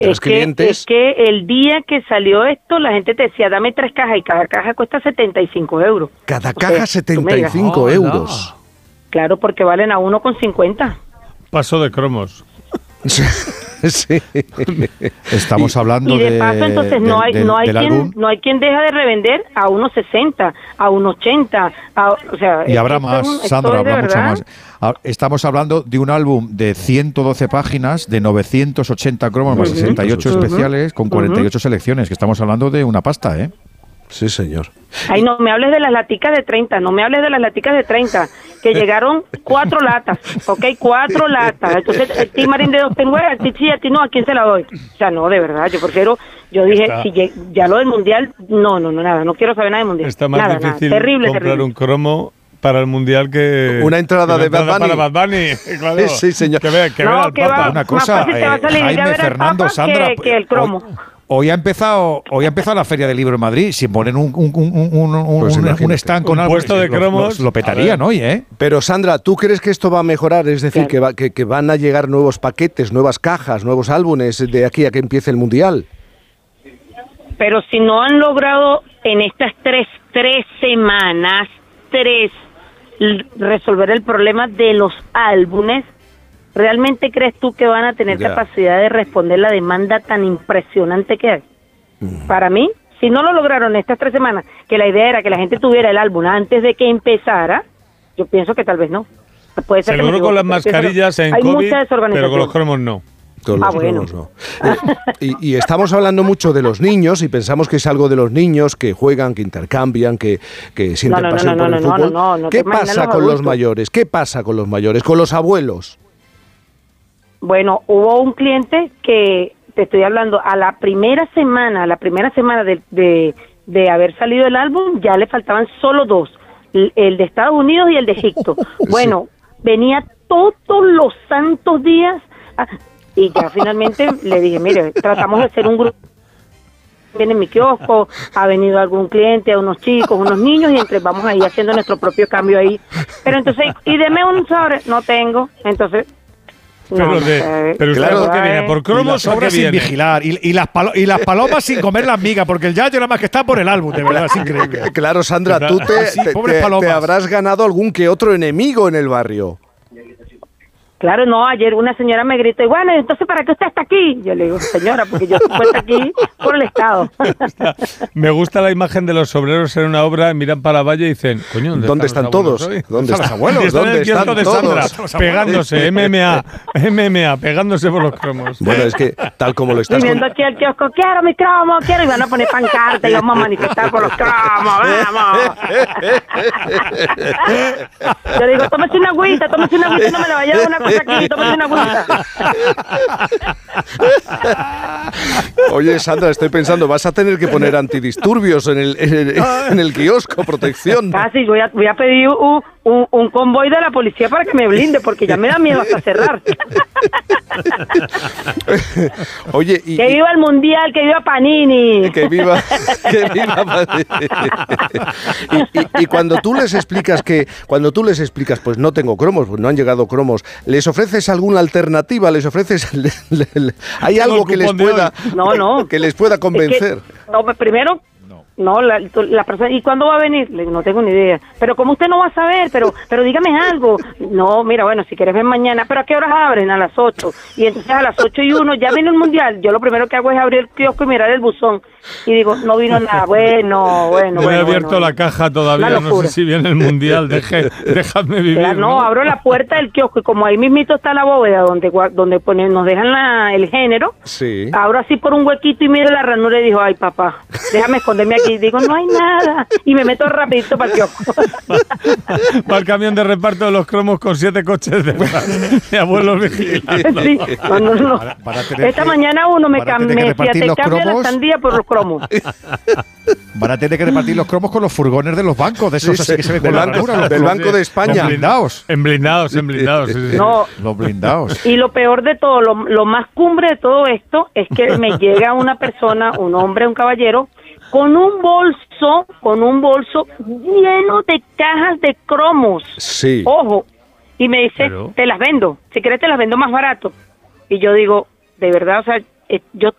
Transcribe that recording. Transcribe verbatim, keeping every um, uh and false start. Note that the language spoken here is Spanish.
Es que, clientes. es que el día que salió esto, la gente te decía, dame tres cajas, y cada caja cuesta setenta y cinco euros. Cada O caja sea, setenta y cinco Oh, euros. Claro, porque valen a uno con cincuenta. Paso de cromos. Sí. Estamos hablando Y de de, paso, entonces, no del- hay del- no hay del quien álbum. no hay quien deja de revender a uno sesenta, a uno ochenta, a, o sea... Y habrá esto más, es un- esto Sandra, es de habrá mucho verdad. más. Ah, Estamos hablando de un álbum de ciento doce páginas, de novecientos ochenta cromos, más Ujú. sesenta y ocho Ujú. especiales, con cuarenta y ocho selecciones, que estamos hablando de una pasta, ¿eh? Sí, señor. Ay, no me hables de las laticas de treinta, no me hables de las laticas de treinta, que llegaron cuatro latas, ¿ok? Cuatro latas. Entonces, el Tim Marín de dos Penhuel, a ti sí, a ti no, ¿a quién se la doy? O sea, no, de verdad, yo prefiero, yo dije, Está. si lle- ya lo del Mundial, no, no, no, nada, no quiero saber nada del Mundial. Está más nada, difícil nada. Terrible, comprar terrible. un cromo para el Mundial que... Una entrada que de una Bad Bunny. para Bad Bunny, claro. Sí, señor. Que vea, que No, vea al que Papa. va. Una más cosa, fácil te va a eh, salir ir a Jaime, ver al Fernando, Papa Sandra, que- que el cromo. Hoy, hoy ha empezado, hoy ha empezado la Feria del Libro en Madrid. Si ponen un, un, un, un, un- Pues un- imagínate. un stand con Un algo, puesto de lo- cromos, lo, lo petarían a ver. hoy, ¿eh? Pero Sandra, ¿tú crees que esto va a mejorar? Es decir, Claro. que, va- que, que van a llegar nuevos paquetes, nuevas cajas, nuevos álbumes de aquí a que empiece el Mundial. Pero si no han logrado en estas tres, tres semanas, tres, l- resolver el problema de los álbumes, ¿realmente crees tú que van a tener Ya. capacidad de responder la demanda tan impresionante que hay? Para mí, si no lo lograron estas tres semanas, que la idea era que la gente tuviera el álbum antes de que empezara, yo pienso que tal vez no. Puede ser que me Seguro con equivoque, las pero pienso que mascarillas en hay COVID, mucha desorganización. pero con los cromos no. Con Ah, los bueno. cromos, no. Eh, y, y estamos hablando mucho de los niños y pensamos que es algo de los niños que juegan, que intercambian, que, que sienten No, no, pasión no, por no, el no, no, fútbol. no, no te ¿Qué imaginas pasa los con los adultos. mayores? ¿Qué pasa con los mayores? Con los abuelos. Bueno, hubo un cliente que, te estoy hablando, a la primera semana, a la primera semana de, de, de haber salido el álbum, ya le faltaban solo dos, el, el de Estados Unidos y el de Egipto. Bueno, venía todos los santos días, ah, y ya finalmente le dije, mire, tratamos de hacer un grupo. Viene en mi kiosco, ha venido algún cliente, unos chicos, unos niños, y entre vamos ahí haciendo nuestro propio cambio ahí. Pero entonces, y deme un sobre, no tengo, entonces... Pero, no, de, no sé. pero usted Claro, ¿por qué viene? eh. ¿Por Y cromos las o qué obras sin viene? vigilar. Y, y, las palo- y las palomas sin comer las migas, porque el yayo nada más que está por el álbum, de verdad, es increíble. Claro, Sandra, ¿Verdad? tú te, Sí, te- pobres te- palomas. te habrás ganado algún que otro enemigo en el barrio. Claro, no, ayer una señora me gritó, y bueno, entonces ¿para qué usted está aquí? Yo le digo, señora, porque yo estoy puesta aquí por el Estado. Me gusta la imagen de los obreros en una obra, miran para la valla y dicen, coño, ¿dónde, ¿Dónde están, están los todos? abuelos hoy? ¿Dónde Están están? los abuelos? Y están en el ¿Dónde kiosco están de Sandra, todos? pegándose, M M A, M M A, pegándose por los cromos. Bueno, es que tal como lo Estoy estás viendo con- aquí al kiosco, quiero mi cromo, quiero, y van a poner pancarta y vamos a manifestar por los cromos, vamos. Yo le digo, tómese una agüita, tómese una agüita, no me la vaya a dar una cosa aquí, tómese una agüita. Oye, Sandra, estoy pensando, vas a tener que poner antidisturbios en el, en el, en el kiosco, protección. Casi, voy a, voy a pedir un, un, un convoy de la policía para que me blinde, porque ya me da miedo hasta cerrar. Oye, y, Que y- viva el Mundial, que viva Panini. que viva, que viva. y, y- y cuando tú les explicas que, cuando tú les explicas, pues no tengo cromos, pues no han llegado cromos, ¿les ofreces alguna alternativa? ¿Les ofreces, le- le- le- hay Tengo algo el que les cupón de pueda, No, no. que les pueda convencer? Es que, no, primero, no, la, la persona, ¿y cuándo va a venir? Le digo, no tengo ni idea. Pero como usted no va a saber, pero pero dígame algo. No, mira, bueno, si quieres ver mañana, pero ¿a qué horas abren? A las ocho. Y entonces a las ocho y uno ya viene el Mundial. Yo lo primero que hago es abrir el kiosco y mirar el buzón. Y digo, no vino nada. Bueno, bueno, No he bueno. abierto bueno. la caja todavía, Una no locura. sé si viene el Mundial, deje, dejadme vivir. Claro, no, abro la puerta del kiosco y como ahí mismito está la bóveda donde gua- donde ponen, nos dejan la, el género, Sí. abro así por un huequito y miro la ranura y digo, ay papá, déjame esconderme aquí. Digo, no hay nada. Y me meto rapidito para el kiosco. Va el camión de reparto de los cromos con siete coches de, de abuelos vigilando. Sí, no, no, no. Van a- van a tener Esta que- mañana uno me van a tener cambia, que me decía, repartir te los cambia la cromos. sandía por los cromos. Van a tener que repartir los cromos con los furgones de los bancos, de esos Sí, así sí, que se ven del con la banco- ranura, los del cromos. Banco de España. Los blindados. En blindados, en blindados. Sí, sí. No, Los blindados. y lo peor de todo, lo, lo más cumbre de todo esto es que me llega una persona, un hombre, un caballero, con un bolso, con un bolso lleno de cajas de cromos. Sí. Ojo. Y me dice, Pero- te las vendo. Si quieres te las vendo más barato. Y yo digo, de verdad, o sea, eh, yo